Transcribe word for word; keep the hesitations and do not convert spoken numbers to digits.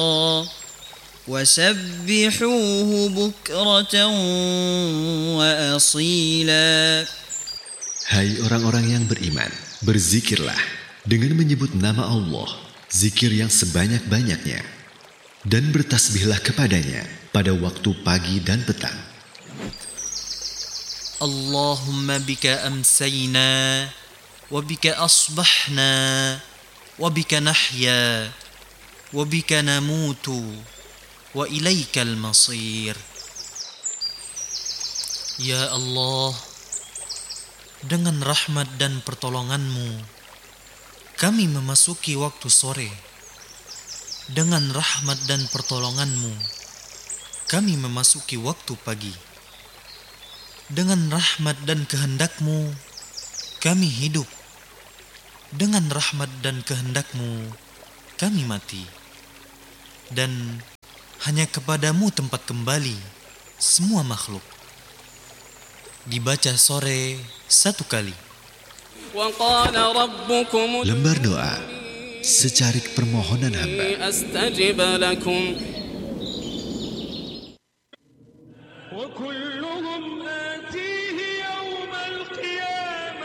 وسبحوه بكرة وأصيلا. Hai orang-orang yang beriman, berzikirlah dengan menyebut nama Allah, zikir yang sebanyak-banyaknya, dan bertasbihlah kepadanya pada waktu pagi dan petang. Allahumma bika amsayna, wa bika asbahna, wa bika nahya, wa bika namutu, wa ilaikal masir. Ya Allah, dengan rahmat dan pertolongan-Mu, kami memasuki waktu sore. Dengan rahmat dan pertolongan-Mu, kami memasuki waktu pagi. Dengan rahmat dan kehendak-Mu, kami hidup. Dengan rahmat dan kehendak-Mu, kami mati. Dan hanya kepadamu tempat kembali semua makhluk. Dibaca sore satu kali. Lembar doa, secarik permohonan hamba. أستجب لكم وكلهم آتي